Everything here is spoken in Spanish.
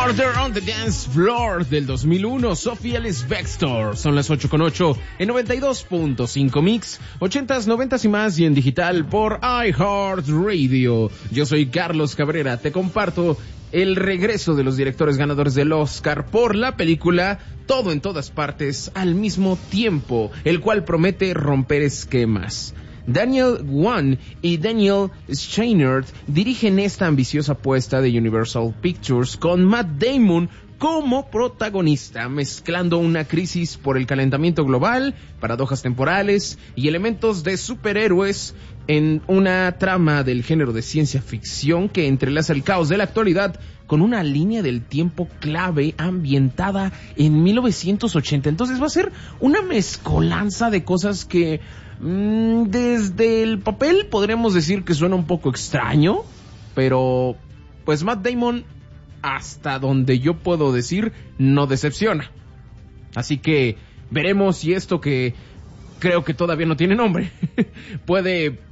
Murder on the Dance Floor del 2001, Sophie Ellis Bextor. Son las 8:08 en 92.5 Mix, 80s, 90s y más, y en digital por iHeartRadio. Yo soy Carlos Cabrera, te comparto el regreso de los directores ganadores del Oscar por la película Todo en Todas Partes al Mismo Tiempo, el cual promete romper esquemas. Daniel Wan y Daniel Scheinert dirigen esta ambiciosa apuesta de Universal Pictures con Matt Damon como protagonista, mezclando una crisis por el calentamiento global, paradojas temporales y elementos de superhéroes en una trama del género de ciencia ficción que entrelaza el caos de la actualidad con una línea del tiempo clave ambientada en 1980. Entonces va a ser una mezcolanza de cosas que desde el papel podremos decir que suena un poco extraño, pero pues Matt Damon, hasta donde yo puedo decir, no decepciona. Así que veremos si esto, que creo que todavía no tiene nombre, puede